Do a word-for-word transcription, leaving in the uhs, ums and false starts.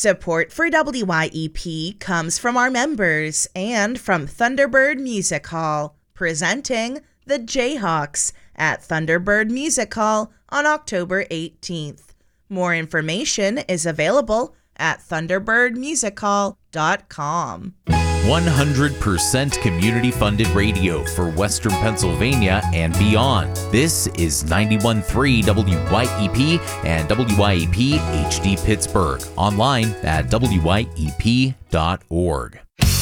Support for W Y E P comes from our members and from Thunderbird Music Hall, presenting the Jayhawks at Thunderbird Music Hall on October eighteenth. More information is available at thunderbird music hall dot com. one hundred percent community-funded radio for Western Pennsylvania and beyond. This is ninety-one point three W Y E P and W Y E P H D Pittsburgh. Online at W Y E P dot org.